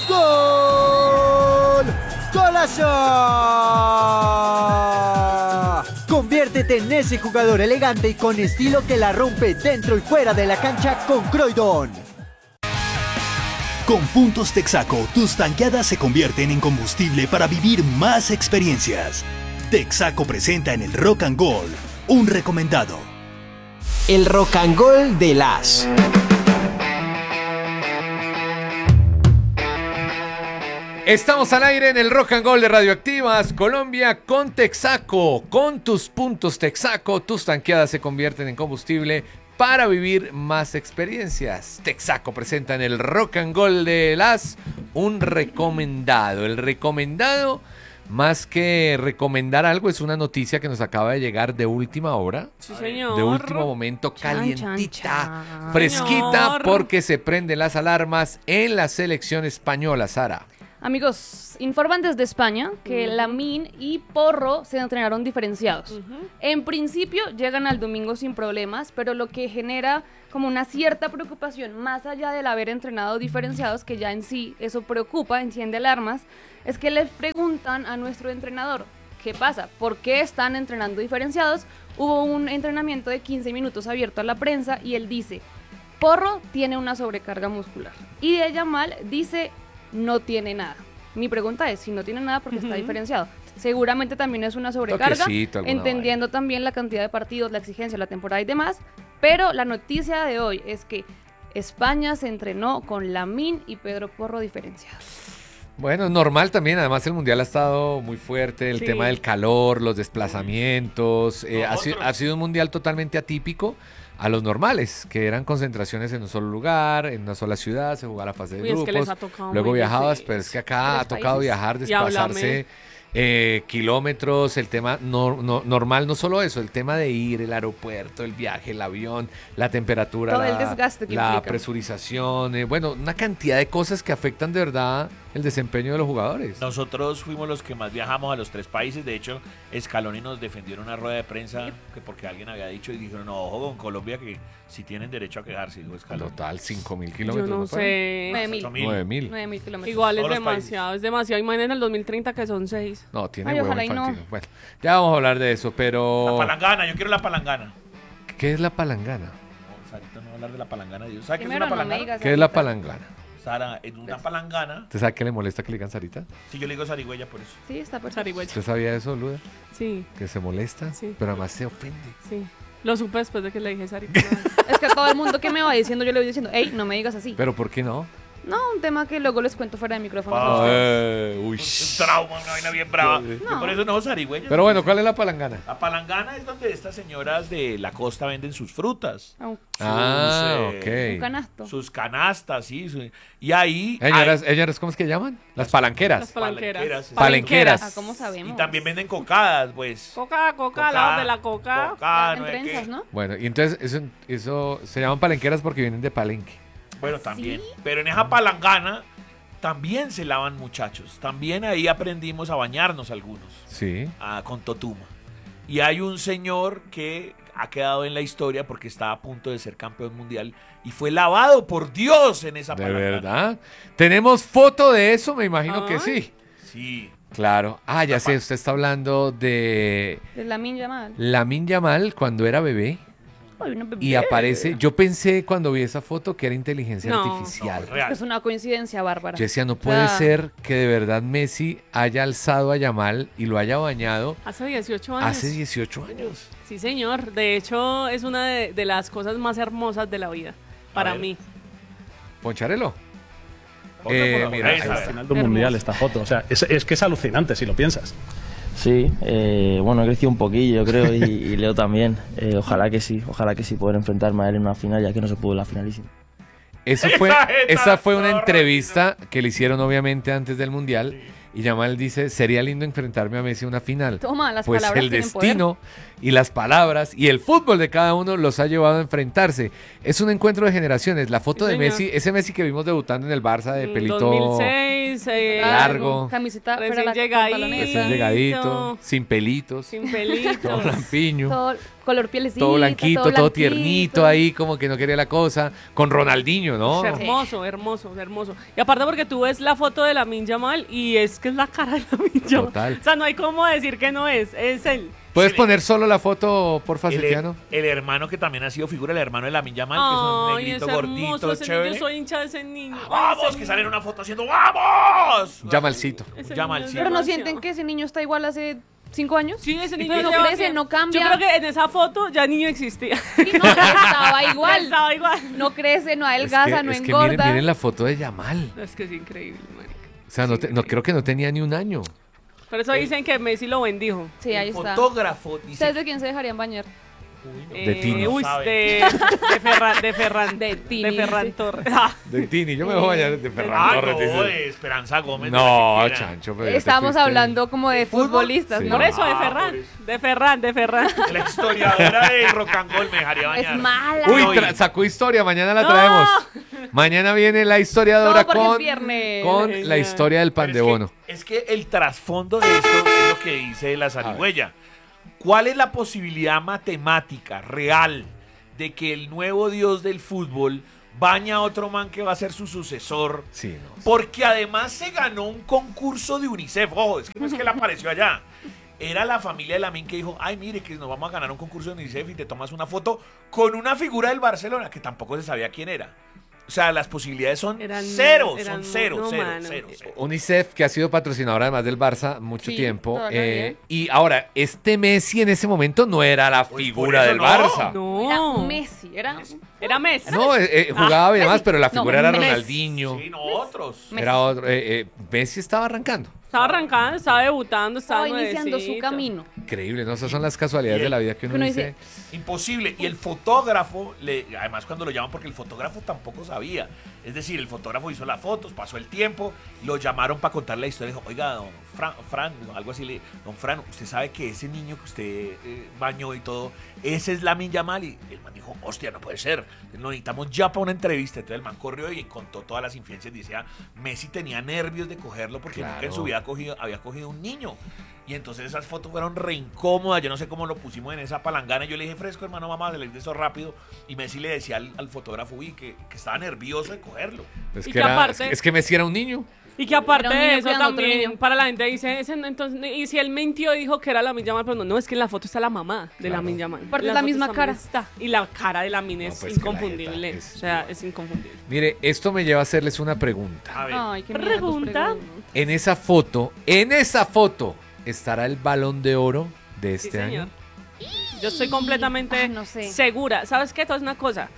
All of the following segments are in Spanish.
¡Gol! ¡Golazo! Conviértete en ese jugador elegante y con estilo que la rompe dentro y fuera de la cancha con Croydon. Con puntos Texaco, tus tanqueadas se convierten en combustible para vivir más experiencias. Texaco presenta en el Rock and Gold un recomendado. El Rock and Gold de las. Estamos al aire en el Rock and Gold de Radioactivas Colombia con Texaco. Con tus puntos Texaco, tus tanqueadas se convierten en combustible para vivir más experiencias. Texaco presenta en el Rock and Gold de las un recomendado. El recomendado, más que recomendar algo, es una noticia que nos acaba de llegar de última hora. Sí, señor. De último momento, calientita, Chan, chan. fresquita, Señor. porque se prenden las alarmas en la selección española, Sara. Amigos, informan desde España que Lamine y Porro se entrenaron diferenciados. En principio llegan al domingo sin problemas, pero lo que genera como una cierta preocupación, más allá del haber entrenado diferenciados, que ya en sí eso preocupa, enciende alarmas, es que les preguntan a nuestro entrenador, ¿qué pasa? ¿Por qué están entrenando diferenciados? Hubo un entrenamiento de 15 minutos abierto a la prensa y él dice, Porro tiene una sobrecarga muscular. Y de Yamal dice, no tiene nada. Mi pregunta es, si no tiene nada, ¿por qué está diferenciado? Seguramente también es una sobrecarga, Toquecito, alguna entendiendo vaina. también la cantidad de partidos, la exigencia, la temporada y demás, pero la noticia de hoy es que España se entrenó con Lamine y Pedro Porro diferenciados. Bueno, es normal también, además el Mundial ha estado muy fuerte, el Sí. tema del calor, los desplazamientos, ha sido un Mundial totalmente atípico a los normales, que eran concentraciones en un solo lugar, en una sola ciudad, se jugaba la fase de Uy, es que grupos, les ha tocado luego muy viajabas, difícil. pero es que acá ha 3 tocado países. viajar, Y háblame. desplazarse kilómetros, el tema normal, no solo eso, el tema de ir, el aeropuerto, el viaje, el avión, la temperatura, Todo el desgaste que la implica. presurización, bueno, una cantidad de cosas que afectan de verdad el desempeño de los jugadores. Nosotros fuimos los que más viajamos a los 3 países. De hecho, Scaloni nos defendió en una rueda de prensa que porque alguien había dicho y dijeron, no, ojo con Colombia que si tienen derecho a quejarse, dijo Scaloni. Total, 5.000 Yo kilómetros. no fueron? sé. 9.000. 9.000. 9.000 kilómetros. Igual es Todos los demasiado, es demasiado. Imagínate en el 2030 que son 6. No, tiene Ay, huevo ojalá y no. infantil. Bueno, ya vamos a hablar de eso, La pero... palangana, yo quiero la palangana. ¿Qué es la palangana? No, Sarita no va a hablar de la palangana de Dios. ¿Sabe qué es Primero una no me palangana? digas ¿Qué es la ahorita. palangana? Sara, en una palangana, ¿Usted sabe qué le molesta que le digan Sarita? si yo le digo zarigüeya por eso. Sí, está perfecto. Sarigüeya. ¿Usted sabía eso, Luda? Sí, Que se molesta, Sí. pero además se ofende. sí. Lo supe después de que le dije Sari. Es que a todo el mundo que me va diciendo, yo le voy diciendo, hey, no me digas así. ¿Pero por qué no? No, un tema que luego les cuento fuera de micrófono. Uy. Un trauma, una vaina bien brava. Yo por eso no zarigüeya. Pero bueno, ¿cuál es la palangana? La palangana es donde estas señoras de la costa venden sus frutas. Ah, un ok. canasto. Sus canastas, sí. Y ahí... Ellas, ¿cómo es que llaman? Las palanqueras. Las palanqueras. Palenqueras. Ah, ¿cómo sabemos? Y también venden cocadas, pues. Coca, al lado de la coca. Coca, En no sé trenzas, qué. ¿no? Bueno, y entonces eso se llaman palenqueras porque vienen de Palenque. Bueno, también. Pero en esa palangana también se lavan muchachos. También ahí aprendimos a bañarnos algunos. Sí. Con Totuma. Y hay un señor que ha quedado en la historia porque estaba a punto de ser campeón mundial y fue lavado por Dios en esa ¿De palangana. verdad? ¿Tenemos foto de eso? Me imagino que Ay. sí. Sí. Claro. Ah, ya sé, usted está hablando de De Lamine Yamal. Lamine Yamal cuando era bebé Ay, una bebé. y aparece... Yo pensé cuando vi esa foto que era inteligencia No. artificial. No, real. Es una coincidencia bárbara. Yo decía, no puede sea- ser que de verdad Messi haya alzado a Yamal y lo haya bañado Hace 18 años. hace 18 años. Sí, señor. De hecho, es una de las cosas más hermosas de la vida. Para ver. mí. Poncharelo. Otra por Mira, ahí, ahí a ver. está. Final de un mundial esta foto, o sea, es que es alucinante si lo piensas. Sí, bueno, he crecido un poquillo, yo creo, y Leo también. Ojalá que sí poder enfrentarme a él en una final, ya que no se pudo en la finalísima. Esa fue una entrevista que le hicieron obviamente antes del Mundial y Yamal dice, sería lindo enfrentarme a Messi en una final. Toma, las Pues palabras el tienen destino y las palabras y el fútbol de cada uno los ha llevado a enfrentarse. Es un encuentro de generaciones. La foto Sí, de señor. Messi, ese Messi que vimos debutando en el Barça de pelito 2006, jeans, largo, camiseta recién fuera la llegadito. pantaloneta. recién llegadito, sin pelitos, sin pelitos. todo lampiño. Todo color pielecita, Todo blanquito, todo blanquito. tiernito ahí, como que no quería la cosa. Con Ronaldinho, ¿no? Hermoso, hermoso, hermoso. Y aparte porque tú ves la foto de Lamine Yamal y es que es la cara de Lamine Yamal. Total. O sea, no hay cómo decir que no es él. ¿Puedes poner solo la foto, porfa, Setiano? El hermano que también ha sido figura, el hermano de Lamine Yamal, que es un Ay, negrito es gordito, hermoso ese chévere. niño, yo soy hincha de ese niño. ¡Vamos! Que sale en una foto haciendo ¡vamos! Yamalcito. Ese Yamalcito. niño es Pero no demasiado. sienten que ese niño está igual hace 5 años. Sí, ese niño Pero no lleva crece, así. no cambia. Yo creo que en esa foto ya el niño existía. Sí, no, estaba igual. Estaba igual. No crece, no adelgaza, no es que engorda. miren la foto de Yamal. Es que es increíble, marica. O sea, no creo que no tenía ni un año. Por eso dicen que Messi lo bendijo. Sí, ahí El está. fotógrafo dice ¿Ustedes de quién se dejarían bañar? De Tini. Uy, No sabe. de Ferran. De Tini, De Ferran sí. Torres. De Tini, yo me voy a bañar de Ferran Ah, Torres, no, dice. de Esperanza Gómez. No, de la que quiera. Chancho. pero ya te Estábamos fuiste. hablando como de futbolistas, Sí. ¿no? Por eso, de Ah, Ferran. por eso. De Ferran. La historiadora de Rock and Roll me dejaría bañar. Es mala. Uy, Hoy. sacó historia, mañana la No. traemos. Mañana viene la historiadora No, porque es con viernes. la historia del pan de bono. Es que el trasfondo de esto es lo que dice la zarigüeya. ¿Cuál es la posibilidad matemática real de que el nuevo dios del fútbol baña a otro man que va a ser su sucesor? Sí, no. Porque además se ganó un concurso de UNICEF. Ojo, es que no es que él apareció allá. Era la familia de Lamine que dijo, ay, mire, que nos vamos a ganar un concurso de UNICEF y te tomas una foto con una figura del Barcelona que tampoco se sabía quién era. O sea, las posibilidades son cero, eran- son cero, no, cero, mano. cero, cero. UNICEF, que ha sido patrocinadora además del Barça mucho Sí, tiempo. todavía bien. Y ahora, este Messi en ese momento no era la Pues figura por eso del no. Barça. No. Era Messi, era Messi. No, jugaba bien más, pero la No, figura era Messi. Ronaldinho. Sí, no, otros. Messi. Era otro. Messi estaba arrancando. Estaba arrancando, estaba debutando, estaba Estaba iniciando su nuevecito. camino. Increíble, ¿no? Esas son las casualidades Y de la vida que uno uno dice. Imposible. Y el fotógrafo, además cuando lo llaman, porque el fotógrafo tampoco sabía. Es decir, el fotógrafo hizo las fotos, pasó el tiempo, lo llamaron para contar la historia. Dijo, oiga, don Fran, algo así, don Fran, usted sabe que ese niño que usted bañó y todo, ese es Lamine Yamal. Y el man dijo, hostia, no puede ser. Lo necesitamos ya para una entrevista. Entonces el man corrió y contó todas las infidencias. Decía, Messi tenía nervios de cogerlo porque nunca en su vida había cogido un niño. Y entonces esas fotos fueron re incómodas. Yo no sé cómo lo pusimos en esa palangana. Yo le dije, fresco, hermano, vamos a salir de eso rápido. Y Messi le decía al fotógrafo, uy, que estaba nervioso de cogerlo. Es Y que, que aparte- es que Messi era un niño. Y que aparte Era un de niño eso cuidando a otro también, niño. para la gente dice, entonces, y si él mintió y dijo que era Lamine Yamal, pero no, es que en la foto está la mamá de Lamine Yamal. Aparte En es la foto misma también cara. está. Y la cara de Lamine No, es pues que la inconfundible. jeta es O sea, igual. es inconfundible. Mire, esto me lleva a hacerles una pregunta. A ver, Ay, qué Pregunta. En esa foto, ¿estará el Balón de Oro de Sí, este señor. año? Yo estoy completamente Ay, no sé. segura. ¿Sabes qué? Entonces, una cosa.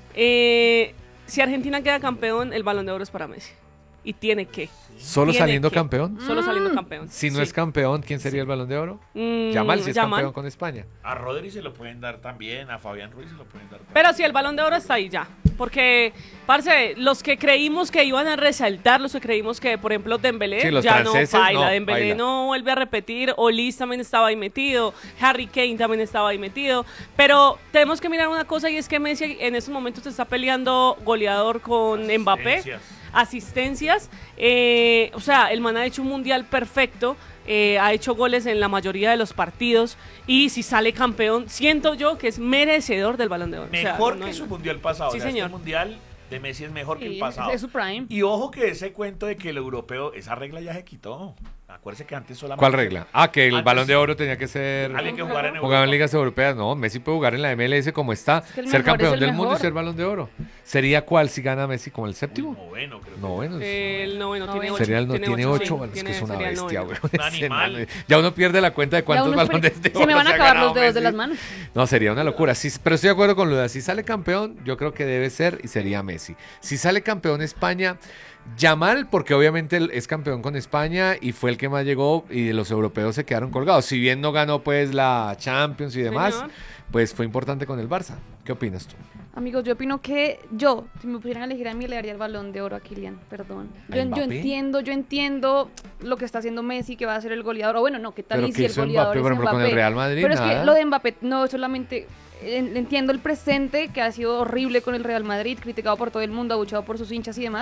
Si Argentina queda campeón, el Balón de Oro es para Messi. Y tiene que. ¿Solo Tiene saliendo que. campeón? Solo saliendo campeón. Si no Sí. es campeón, ¿quién sería el Balón de Oro? Mm, Yamal, si es Yamal. campeón con España. a Rodri se lo pueden dar también, a Fabián Ruiz se lo pueden dar también. Pero si el Balón de Oro está ahí ya. Porque, parce, los que creímos que iban a resaltar, los que creímos que, por ejemplo, Dembélé Sí, los ya no franceses, baila. no, Dembélé baila. no vuelve a repetir. Olis también estaba ahí metido. Harry Kane también estaba ahí metido. Pero tenemos que mirar una cosa y es que Messi en estos momentos se está peleando goleador con Mbappé. Asistencias. O sea, el man ha hecho un mundial perfecto. Ha hecho goles en la mayoría de los partidos. Y si sale campeón, siento yo que es merecedor del Balón de Oro. O sea, Mejor no que hay- su mundial pasado. Sí, O sea, señor. Este mundial de Messi es mejor que el Sí, pasado. es su prime. Y ojo que ese cuento de que el europeo, esa regla ya se quitó. Acuérdese que antes solamente... ¿Cuál regla? Ah, que el Antes- Balón de Oro tenía que ser Alguien que jugara en jugado en Europa. ligas europeas. No, Messi puede jugar en la MLS como está, que el ser mejor campeón es el del mundo y mejor. ser Balón de Oro. ¿Sería cuál si gana Messi como el séptimo? Noveno, creo que. Noveno. El noveno tiene Noveno. 8. Sería el tiene sí. 8, es que Tiene- es una sería el bestia, noveno. güey. Un Ese animal. man, ya uno pierde la cuenta de cuántos uno balones de oro se me van a ha acabar ganado los dedos de Messi. las manos. No, sería una locura. Sí, pero estoy de acuerdo con Luda. Si sale campeón, yo creo que debe ser y sería Messi. Si sale campeón España, Yamal, porque obviamente él es campeón con España y fue el que más llegó y los europeos se quedaron colgados. Si bien no ganó pues la Champions y demás, Señor. pues fue importante con el Barça. ¿Qué opinas tú? Amigos, yo opino que si me pudieran elegir a mí, le daría el Balón de Oro a Kylian, perdón. ¿A Yo Mbappé? entiendo lo que está haciendo Messi, que va a ser el goleador. O bueno, no, ¿qué tal Pero y ¿qué si el hizo goleador Mbappé, es por ejemplo, con el Mbappé? Real Madrid? Pero es Nada. que lo de Mbappé, no, solamente entiendo el presente, que ha sido horrible con el Real Madrid, criticado por todo el mundo, abuchado por sus hinchas y demás.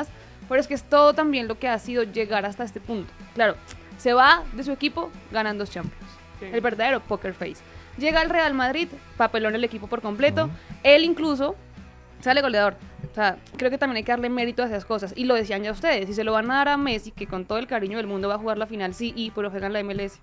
Pero es que es todo también lo que ha sido llegar hasta este punto. Claro, se va de su equipo, ganan 2 Champions. Sí. El verdadero poker face. Llega al Real Madrid, papelón el equipo por completo. Él incluso sale goleador. O sea, creo que también hay que darle mérito a esas cosas. Y lo decían ya ustedes, si se lo van a dar a Messi, que con todo el cariño del mundo va a jugar la final, sí, pero juegan la MLS.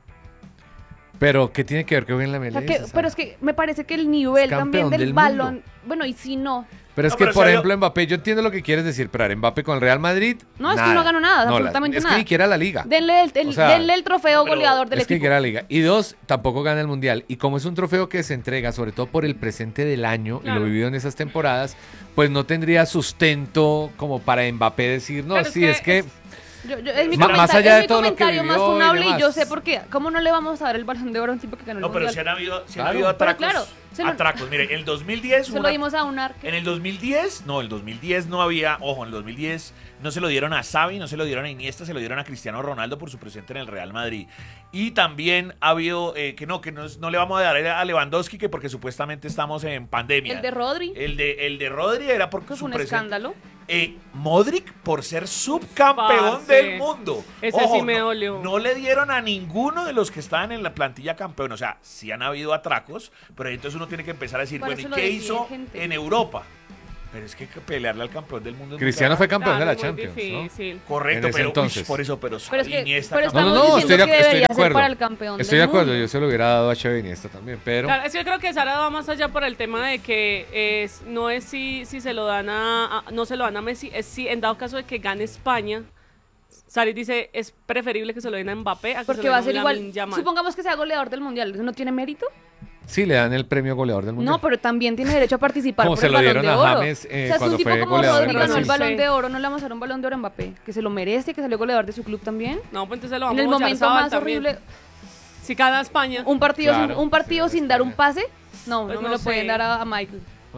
Pero, ¿qué tiene que ver que jueguen la MLS? O sea, Sara? pero es que me parece que el nivel Es también campeón del del balón... mundo. Bueno, y si no... Pero es No, que, pero por si hay- ejemplo, Mbappé, yo entiendo lo que quieres decir, pero Mbappé con el Real Madrid. No, es que no ganó nada, absolutamente es nada. que ni siquiera la liga. Denle O sea, denle el trofeo pero goleador del Es que ni equipo. siquiera la liga. Y 2, tampoco gana el mundial. Y como es un trofeo que se entrega, sobre todo por el presente del año y Claro. lo vivido en esas temporadas, pues no tendría sustento como para Mbappé decir, no, Claro, sí, es que. Es mi Más allá de es mi todo lo que comentario más vivió y funable y demás. yo sé por qué. ¿Cómo no le vamos a dar el Balón de Oro a un tipo que ganó el No, pero mundial? si han habido, Claro. habido atracos. Pero claro, se lo- atracos. Mire, en el 2010 Se hubo lo una- dimos a un arque. En el 2010, no, el 2010 no había, ojo, en el 2010 no se lo dieron a Xavi, no se lo dieron a Iniesta, se lo dieron a Cristiano Ronaldo por su presente en el Real Madrid. Y también ha habido, no le vamos a dar a Lewandowski, que porque supuestamente estamos en pandemia. El de Rodri, El de Rodri era porque que su fue un presente. escándalo. Modric por ser subcampeón Parce. del mundo. Ese sí me dolió. No le dieron a ninguno de los que estaban en la plantilla campeón. O sea, sí han habido atracos, pero entonces uno tiene que empezar a decir, Por bueno, ¿y eso lo qué decide hizo gente. en Europa? Pero es que pelearle al campeón del mundo es muy Cristiano fue caro. campeón de la Claro, muy Champions, ¿no? difícil. Correcto, en ese pero entonces. por eso, pero Pero es que Iniesta pero campeón. estamos diciendo que estoy debería de ser acuerdo. para el campeón Estoy de del acuerdo, mundo. yo se lo hubiera dado a Xavi Iniesta también, pero. Claro, es que yo creo que Sara va más allá por el tema de que no es si se lo dan no se lo dan a Messi, es si en dado caso de que gane España, Sari dice es preferible que se lo den a Mbappé a que Porque se lo va a den ser Lamine igual. Yamal. Supongamos que sea goleador del mundial. ¿Eso no tiene mérito? Sí, le dan el premio goleador del mundial. No, pero también tiene derecho a participar Como por se el lo Balón dieron de a Oro. James, o sea, es cuando un tipo fue como goleador en Rodri ganó el Brasil. Balón de Oro, no le vamos a dar un Balón de Oro a Mbappé, que se lo merece, que salió goleador de su club también. No, pues entonces lo vamos En el a bochar momento Sabal más también. horrible, Si gana España. un partido, Claro, un partido sí, sin dar un España. pase, no, Pues no me no lo pueden sé. dar a Michael,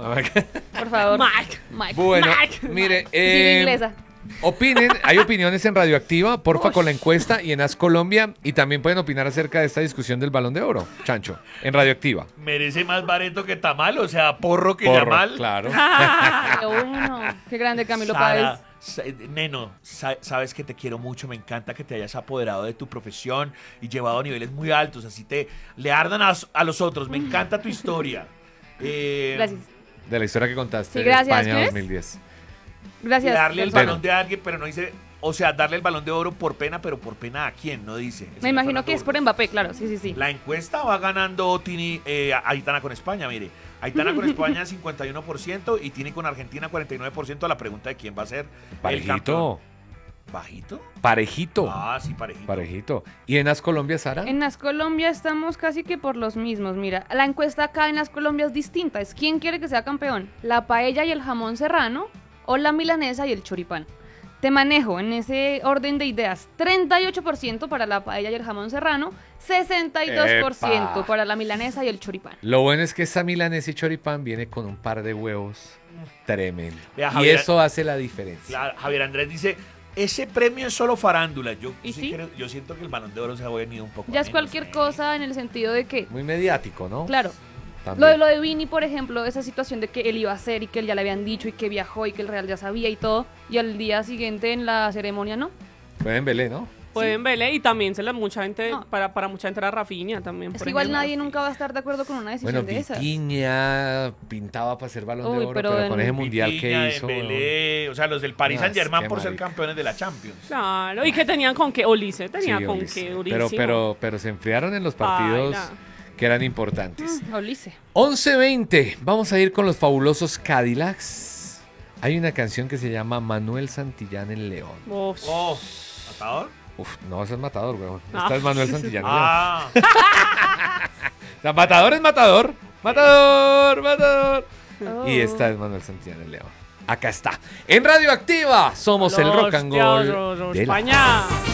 por favor. Mike. Bueno, Mike. mire, Sí, inglesa. opinen, hay opiniones en Radioactiva, porfa, con la encuesta y en As Colombia, y también pueden opinar acerca de esta discusión del Balón de Oro, Chancho, en Radioactiva. Merece más Bareto que Tamal, o sea, Porro que Porro, Yamal. claro. Qué bueno, qué grande Camilo Sara, Páez. Neno, sabes que te quiero mucho, me encanta que te hayas apoderado de tu profesión y llevado a niveles muy altos, así le ardan a los otros, me encanta tu historia. Gracias. De la historia que contaste Sí, de gracias, España ¿qué es? 2010. Gracias. Darle el Gonzalo. balón de alguien, pero no dice, o sea, darle el balón de oro por pena, pero por pena a quién, no dice. Me imagino que es por Mbappé, claro, sí, sí, sí. La encuesta va ganando Tini, Aitana con España, mire. Aitana con España 51% y Tini con Argentina 49% a la pregunta de quién va a ser el campeón. Parejito, ¿Bajito? parejito, Ah, sí, parejito. parejito. ¿Y en As Colombia, Sara? En As Colombia estamos casi que por los mismos. Mira, la encuesta acá en As Colombia es distinta. Es quién quiere que sea campeón, la paella y el jamón serrano o la milanesa y el choripán. Te manejo en ese orden de ideas. 38% para la paella y el jamón serrano, 62% ¡Epa! para la milanesa y el choripán. Lo bueno es que esta milanesa y choripán viene con un par de huevos tremendo. Vea, Y Javier, eso hace la diferencia. Claro, Javier Andrés dice, ese premio es solo farándula. Yo, ¿Y sí sí? yo siento que el Balón de Oro se ha venido un poco Ya a es menos, cualquier cosa en el sentido de que, Muy mediático, ¿no? claro, También. lo de Vini, por ejemplo, esa situación de que él iba a hacer y que él ya le habían dicho y que viajó y que el Real ya sabía y todo, y al día siguiente en la ceremonia no. Fue en Belén, ¿no? Pueden verle y también mucha gente, No. para mucha gente era Rafinha también. Es por que igual ejemplo. nadie nunca va a estar de acuerdo con una decisión Bueno, de esas. Vitinha pintaba para ser Balón de Uy, Oro, pero pero con en- ese mundial Vitinha, que hizo. Dembélé, o sea, los del Paris Ah, Saint-Germain qué por ser marica. campeones de la Champions. Claro, y que tenían con qué, Olise tenía Sí, con Ulises. qué, durísimo. pero se enfriaron en los partidos Baila. que eran importantes. Ulises. 11:20, vamos a ir con los fabulosos Cadillacs. Hay una canción que se llama Manuel Santillán en León. Uf. Oh, ¿matador? Uf, no, eso es Matador, weón. Ah. Esta es Manuel Santillán en León. Ah, O sea, Matador es Matador. Matador, Matador. Oh. Y esta es Manuel Santillán en León. Acá está. En Radioactiva somos el Los rock and Teatros roll de de la España.